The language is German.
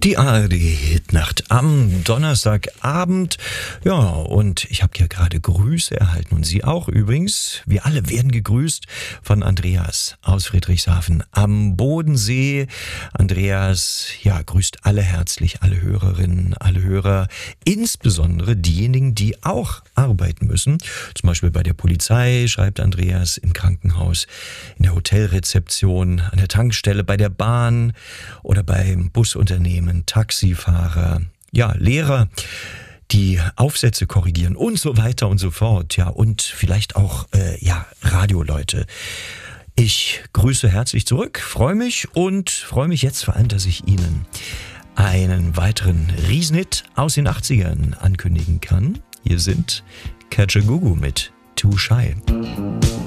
Die ARD-Hitnacht am Donnerstagabend. Ja, und ich habe hier gerade Grüße erhalten und Sie auch übrigens. Wir alle werden gegrüßt von Andreas aus Friedrichshafen am Bodensee. Andreas, ja, grüßt alle herzlich, alle Hörerinnen, alle Hörer, insbesondere diejenigen, die auch arbeiten müssen. Zum Beispiel bei der Polizei, schreibt Andreas, im Krankenhaus, in der Hotelrezeption, an der Tankstelle, bei der Bahn oder beim Busunternehmen. Taxifahrer, ja, Lehrer, die Aufsätze korrigieren und so weiter und so fort, ja, und vielleicht auch, Radioleute. Ich grüße herzlich zurück, freue mich jetzt vor allem, dass ich Ihnen einen weiteren Riesenhit aus den 80ern ankündigen kann. Hier sind Kajagoogoo mit Too Shy.